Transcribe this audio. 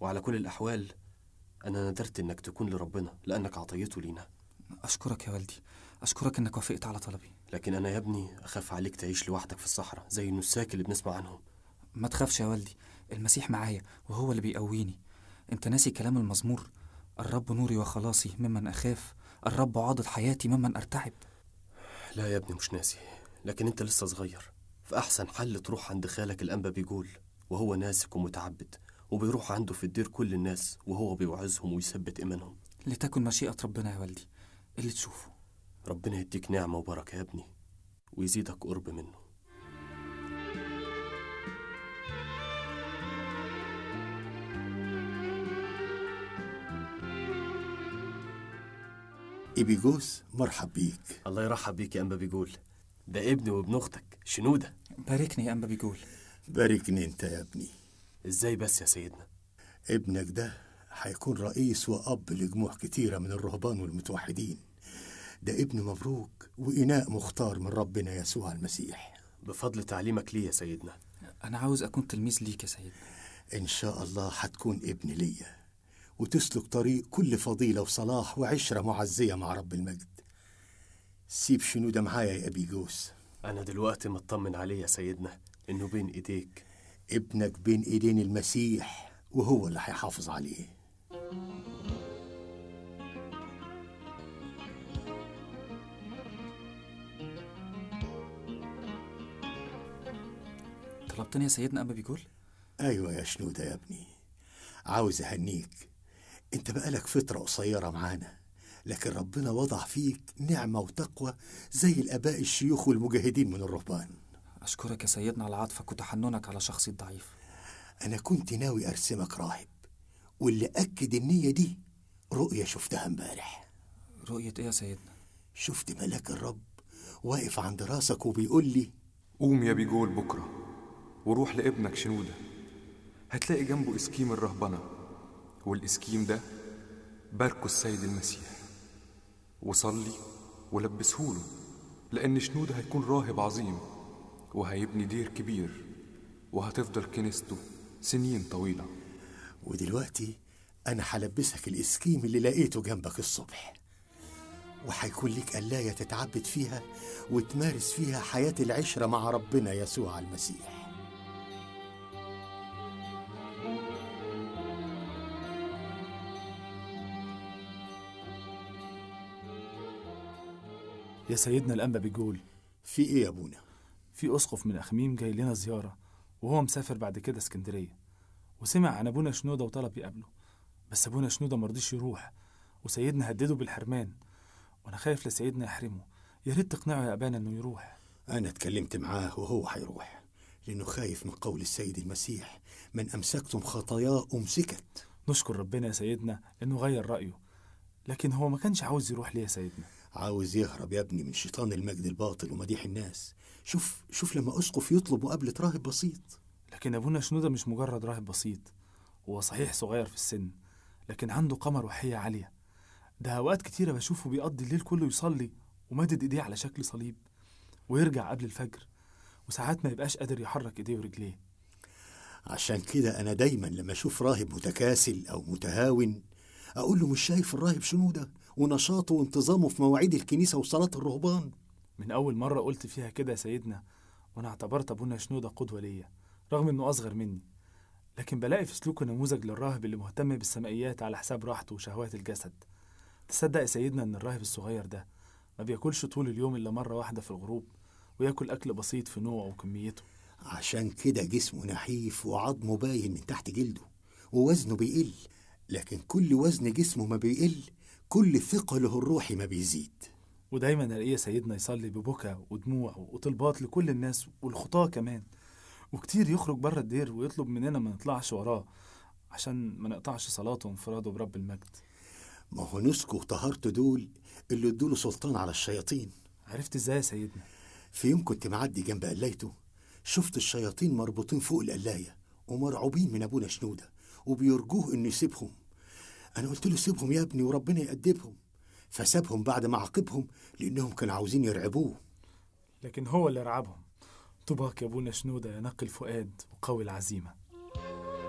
وعلى كل الأحوال أنا ندرت إنك تكون لربنا لأنك عطيته لينا. أشكرك يا والدي، أشكرك إنك وافقت على طلبي. لكن أنا يا ابني أخاف عليك تعيش لوحدك في الصحراء زي النساك اللي بنسمع عنهم. ما تخافش يا والدي، المسيح معايا وهو اللي بيقويني. أنت ناسي كلام المزمور: الرب نوري وخلاصي ممن أخاف، الرب عاضد حياتي ممن أرتعب. لا يا ابني مش ناسي، لكن أنت لسه صغير، فأحسن حل تروح عند خالك الأنبا بيقول، وهو ناسك ومتعبد، وبيروح عنده في الدير كل الناس وهو بيوعظهم ويثبت إيمانهم. لتكن مشيئة ربنا يا والدي، اللي تشوفه. ربنا يديك نعمة وبركة يا ابني، ويزيدك قرب منه. إبيجوس مرحب بيك. الله يرحب بيك يا أنبا بيقول، ده ابني وابن أختك شنودة. باركني يا أنبا بيقول. باركني أنت يا ابني. إزاي بس يا سيدنا؟ ابنك ده هيكون رئيس وأب لجموع كتيرة من الرهبان والمتوحدين. ده ابن مبروك وإناء مختار من ربنا يسوع المسيح. بفضل تعليمك لي يا سيدنا. أنا عاوز أكون تلميذ ليك يا سيدنا. إن شاء الله هتكون ابن ليا، وتسلك طريق كل فضيلة وصلاح وعشرة معزية مع رب المجد. سيب شنودة معايا يا أبيجوس. أنا دلوقتي مطمن عليه يا سيدنا إنه بين إيديك. ابنك بين إيدين المسيح وهو اللي هيحافظ عليه. طلبتني يا سيدنا أنبا بيقول؟ أيوة يا شنودة يا ابني، عاوز أهنيك. انت بقالك فترة قصيرة معانا، لكن ربنا وضع فيك نعمة وتقوى زي الآباء الشيوخ والمجاهدين من الرهبان. أشكرك يا سيدنا على عطفك وتحننك على شخصي الضعيف. أنا كنت ناوي أرسمك راهب، واللي أكد النية دي رؤية شفتها امبارح. رؤية إيه يا سيدنا؟ شفت ملاك الرب واقف عند راسك وبيقول لي: قوم يا بيجول بكرة وروح لابنك شنودة، هتلاقي جنبه إسكيم الرهبنة، والإسكيم ده باركه السيد المسيح، وصلي ولبسهوله، لأن شنودة هيكون راهب عظيم وهيبني دير كبير، وهتفضل كنيسته سنين طويلة. ودلوقتي أنا هلبسك الإسكيم اللي لقيته جنبك الصبح، وهيكون لك قلاية تتعبد فيها وتمارس فيها حياة العشرة مع ربنا يسوع المسيح. يا سيدنا الأنبا بيقول، في إيه يا أبونا؟ في أسقف من أخميم جاي لنا زيارة، وهو مسافر بعد كده اسكندرية، وسمع عن أبونا شنودة وطلب يقابله، بس أبونا شنودة مرضيش يروح، وسيدنا هدده بالحرمان، وأنا خايف لسيدنا يحرمه. يا ريت تقنعه يا أبانا إنه يروح. أنا اتكلمت معاه وهو هيروح، لأنه خايف من قول السيد المسيح: من أمسكتم خطاياه أمسكت. نشكر ربنا يا سيدنا إنه غير رأيه، لكن هو ما كانش عاوز يروح ليه يا سيدنا؟ عاوز يهرب يا ابني من شيطان المجد الباطل ومديح الناس. شوف لما أسقف يطلب مقابلة راهب بسيط. لكن أبونا شنودة مش مجرد راهب بسيط، هو صحيح صغير في السن، لكن عنده قامة روحية عالية. ده أوقات كتيرة بشوفه بيقضي الليل كله يصلي ومادد إيديه على شكل صليب، ويرجع قبل الفجر، وساعات ما يبقاش قادر يحرك إيديه ورجليه. عشان كده أنا دايما لما أشوف راهب متكاسل أو متهاون أقول له: مش شايف الراهب شنودة ونشاطه وانتظامه في مواعيد الكنيسة وصلاة الرهبان؟ من أول مرة قلت فيها كده يا سيدنا، وأنا اعتبرت أبونا شنودة قدوة ليا رغم إنه أصغر مني، لكن بلاقي في سلوكه نموذج للراهب اللي مهتم بالسمائيات على حساب راحته وشهوات الجسد. تصدق يا سيدنا إن الراهب الصغير ده ما بياكلش طول اليوم إلا مرة واحدة في الغروب، وياكل أكل بسيط في نوعه وكميته. عشان كده جسمه نحيف وعظمه باين من تحت جلده ووزنه بيقل، لكن كل وزن جسمه ما بيقل كل ثقله الروحي ما بيزيد. ودايما الاقيه سيدنا يصلي ببكى ودموع وطلبات لكل الناس والخطاة كمان، وكتير يخرج بره الدير ويطلب مننا ما نطلعش وراه عشان ما نقطعش صلاته وانفراده برب المجد. ما هو نسكه وطهارته دول اللي ادوله سلطان على الشياطين. عرفت ازاي يا سيدنا؟ في يوم كنت معدي جنب قلايته، شفت الشياطين مربوطين فوق القلاية ومرعوبين من أبونا شنودة وبيرجوه إنه يسيبهم. أنا قلت له: سيبهم يا ابني وربنا يأدبهم. فسابهم بعد ما عاقبهم لأنهم كانوا عاوزين يرعبوه. لكن هو اللي رعبهم. طوباك يا ابونا شنودة يا نقي الفؤاد وقوي العزيمة.